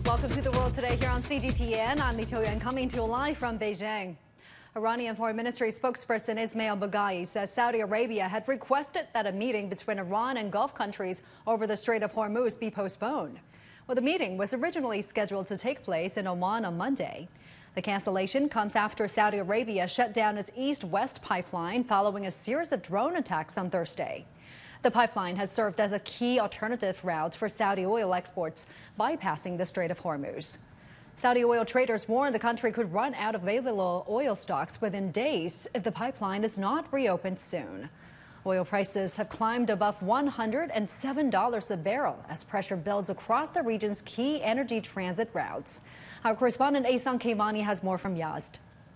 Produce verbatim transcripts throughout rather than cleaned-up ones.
Welcome to The World Today here on C G T N. I'm Lee Cho-Yuan coming to you live from Beijing. Iranian Foreign Ministry spokesperson Ismail Baghai says Saudi Arabia had requested that a meeting between Iran and Gulf countries over the Strait of Hormuz be postponed. Well, the meeting was originally scheduled to take place in Oman on Monday. The cancellation comes after Saudi Arabia shut down its east-west pipeline following a series of drone attacks on Thursday. The pipeline has served as a key alternative route for Saudi oil exports, bypassing the Strait of Hormuz. Saudi oil traders warn the country could run out of available oil stocks within days if the pipeline is not reopened soon. Oil prices have climbed above one hundred seven dollars a barrel as pressure builds across the region's key energy transit routes. Our correspondent Asan Keimani has more from Yazd.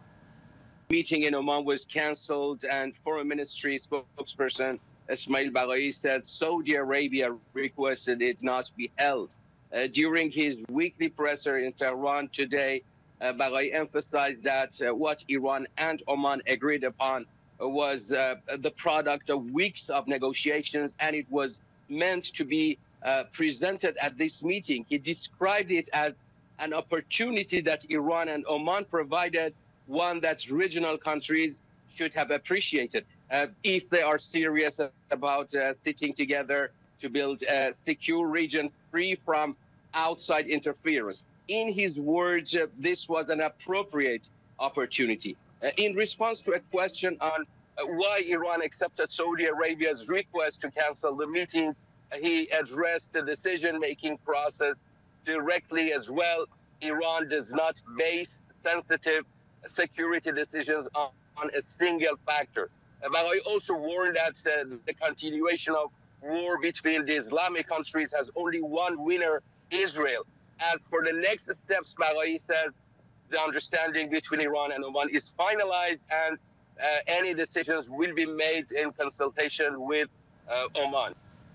Meeting in Oman was cancelled, and Foreign Ministry spokesperson Ismail Baghai said Saudi Arabia requested it not be held. Uh, during his weekly presser in Tehran today, uh, Baghai emphasized that uh, what Iran and Oman agreed upon uh, was uh, the product of weeks of negotiations, and it was meant to be uh, presented at this meeting. He described it as an opportunity that Iran and Oman provided, one that regional countries should have appreciated uh, if they are serious about uh, sitting together to build a secure region free from outside interference. In his words, uh, this was an appropriate opportunity. Uh, in response to a question on uh, why Iran accepted Saudi Arabia's request to cancel the meeting, uh, he addressed the decision-making process directly as well. Iran does not base sensitive security decisions on, on a single factor. Uh, but I also warned that uh, the continuation of war between the Islamic countries has only one winner, Israel. As for the next steps, Baghai says the understanding between Iran and Oman is finalized, and uh, any decisions will be made in consultation with uh, Oman.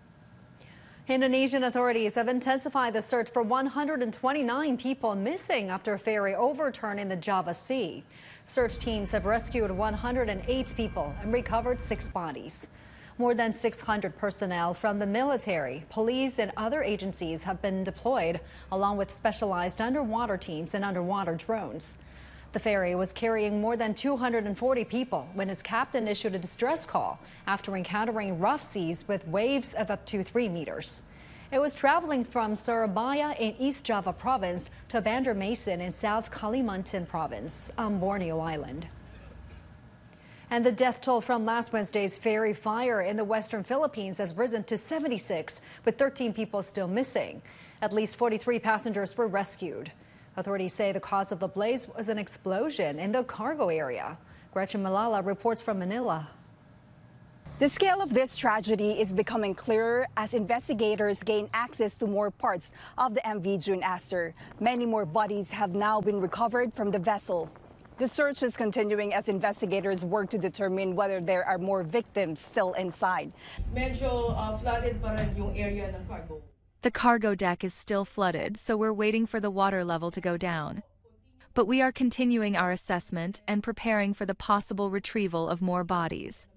Indonesian authorities have intensified the search for one hundred twenty-nine people missing after a ferry overturned in the Java Sea. Search teams have rescued one hundred eight people and recovered six bodies. More than six hundred personnel from the military, police, and other agencies have been deployed, along with specialized underwater teams and underwater drones. The ferry was carrying more than two hundred forty people when its captain issued a distress call after encountering rough seas with waves of up to three meters. It was traveling from Surabaya in East Java province to Banjarmasin in South Kalimantan province on Borneo Island. And the death toll from last Wednesday's ferry fire in the western Philippines has risen to seventy-six, with thirteen people still missing. At least forty-three passengers were rescued. Authorities say the cause of the blaze was an explosion in the cargo area. Gretchen Malala reports from Manila. The scale of this tragedy is becoming clearer as investigators gain access to more parts of the M V June Astor. Many more bodies have now been recovered from the vessel. The search is continuing as investigators work to determine whether there are more victims still inside. Medyo uh, flooded pa rin yung area ng cargo. The cargo deck is still flooded, so we're waiting for the water level to go down. But we are continuing our assessment and preparing for the possible retrieval of more bodies.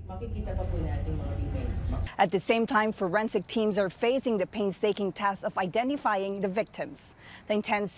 At the same time, forensic teams are facing the painstaking task of identifying the victims. The intense